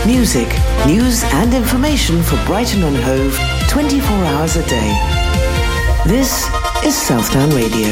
Music, news and information for Brighton and Hove 24 hours a day. This is Southdown Radio.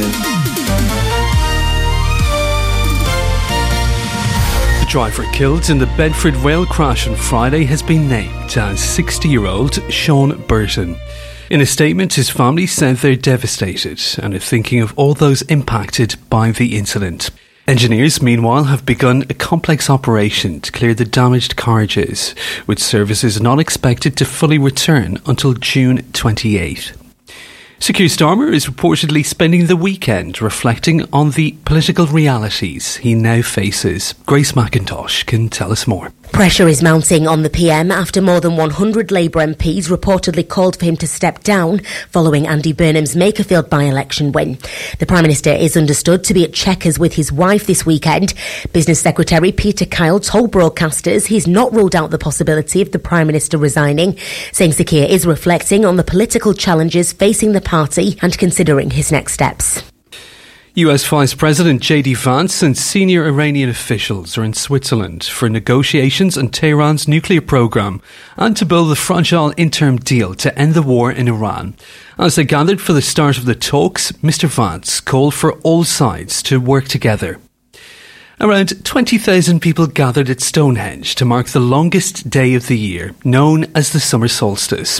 The driver killed in the Bedford rail crash on Friday has been named as 60-year-old Sean Burton. In a statement, his family said they're devastated and are thinking of all those impacted by the incident. Engineers, meanwhile, have begun a complex operation to clear the damaged carriages, with services not expected to fully return until June 28. Sir Keir Starmer is reportedly spending the weekend reflecting on the political realities he now faces. Grace McIntosh can tell us more. Pressure is mounting on the PM after more than 100 Labour MPs reportedly called for him to step down following Andy Burnham's Makerfield by-election win. The Prime Minister is understood to be at Chequers with his wife this weekend. Business Secretary Peter Kyle told broadcasters he's not ruled out the possibility of the Prime Minister resigning, saying Sir Keir is reflecting on the political challenges facing the party and considering his next steps. US Vice President JD Vance and senior Iranian officials are in Switzerland for negotiations on Tehran's nuclear program and to build a fragile interim deal to end the war in Iran. As they gathered for the start of the talks, Mr. Vance called for all sides to work together. Around 20,000 people gathered at Stonehenge to mark the longest day of the year, known as the summer solstice.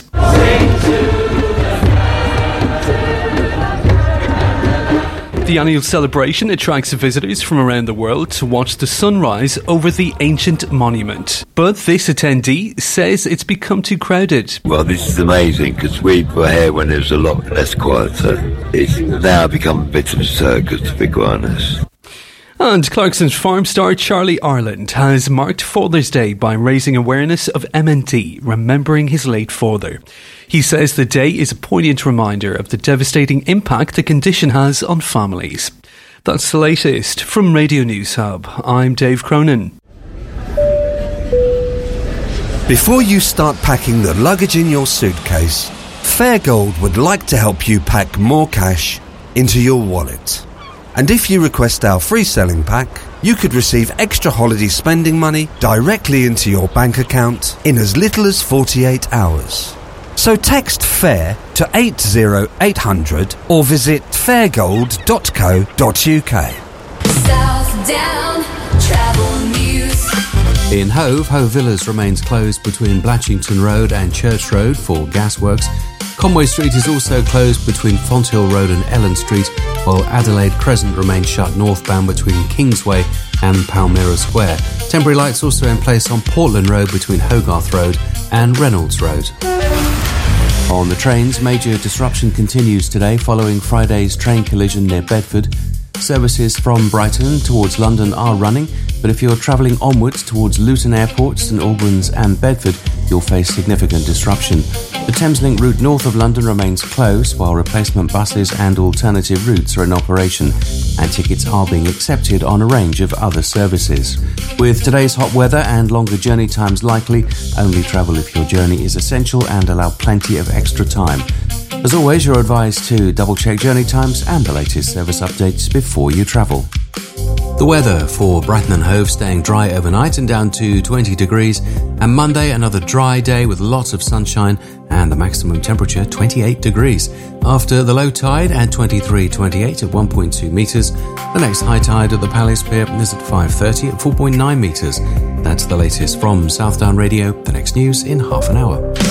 The annual celebration attracts visitors from around the world to watch the sunrise over the ancient monument. But this attendee says it's become too crowded. Well, this is amazing because we were here when it was a lot less quiet, so it's now become a bit of a circus, to be quite honest. And Clarkson's farm star Charlie Ireland has marked Father's Day by raising awareness of MND, remembering his late father. He says the day is a poignant reminder of the devastating impact the condition has on families. That's the latest from Radio News Hub. I'm Dave Cronin. Before you start packing the luggage in your suitcase, Fairgold would like to help you pack more cash into your wallet. And if you request our free selling pack, you could receive extra holiday spending money directly into your bank account in as little as 48 hours. So text FAIR to 80800 or visit fairgold.co.uk. Southdown Travel News. In Hove, Hove Villas remains closed between Blatchington Road and Church Road for gasworks. Conway Street is also closed between Fonthill Road and Ellen Street, while Adelaide Crescent remains shut northbound between Kingsway and Palmyra Square. Temporary lights also in place on Portland Road between Hogarth Road and Reynolds Road. On the trains, major disruption continues today following Friday's train collision near Bedford. Services from Brighton towards London are running, but if you're travelling onwards towards Luton Airport, St Albans and Bedford, you'll face significant disruption. The Thameslink route north of London remains closed, while replacement buses and alternative routes are in operation, and tickets are being accepted on a range of other services. With today's hot weather and longer journey times likely, only travel if your journey is essential and allow plenty of extra time. As always, you're advised to double-check journey times and the latest service updates before you travel. The weather for Brighton and Hove staying dry overnight and down to 20 degrees. And Monday, another dry day with lots of sunshine and the maximum temperature 28 degrees. After the low tide at 23.28 at 1.2 metres. The next high tide at the Palace Pier is at 5.30 at 4.9 metres. That's the latest from Southdown Radio. The next news in half an hour.